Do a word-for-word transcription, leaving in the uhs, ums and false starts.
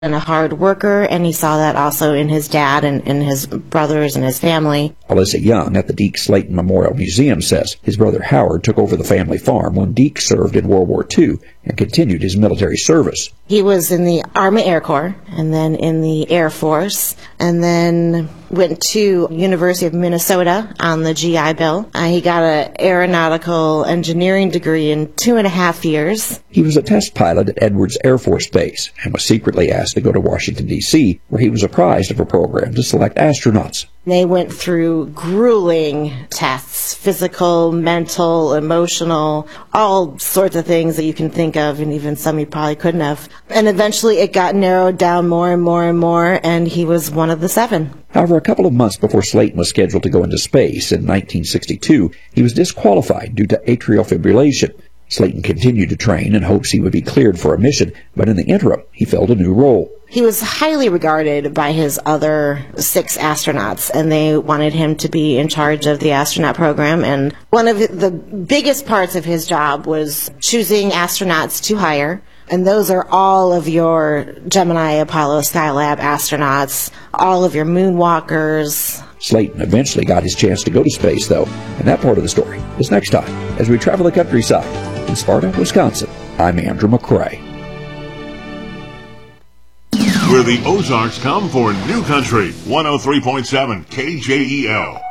and a hard worker, and he saw that also in his dad and in his brothers and his family. Alyssa Young at the Deke Slayton Memorial Museum says his brother Howard took over the family farm when Deke served in World War Two and continued his military service. He was in the Army Air Corps and then in the Air Force and then went to University of Minnesota on the G I Bill. Uh, he got an aeronautical engineering degree in two and a half years. He was a test pilot at Edwards Air Force Base and was secretly asked to go to Washington, D C, where he was apprised of a program to select astronauts. They went through grueling tests, physical, mental, emotional, all sorts of things that you can think of, and even some you probably couldn't have. And eventually it got narrowed down more and more and more, and he was one of the seven. However, a couple of months before Slayton was scheduled to go into space in nineteen sixty-two, he was disqualified due to atrial fibrillation. Slayton continued to train in hopes he would be cleared for a mission, but in the interim, he filled a new role. He was highly regarded by his other six astronauts, and they wanted him to be in charge of the astronaut program. And one of the biggest parts of his job was choosing astronauts to hire. And those are all of your Gemini, Apollo, Skylab astronauts, all of your moonwalkers. Slayton eventually got his chance to go to space, though, and that part of the story is next time as we travel the countryside. In Sparta, Wisconsin, I'm Andrew McCrae. Where the Ozarks come for New Country, one oh three point seven K J E L.